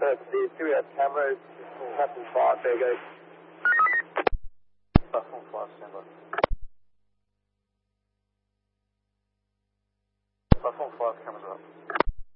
The 2 we have cameras, Captain Fox, there you go. Platform 5, stand by. Platform 5, cameras are up.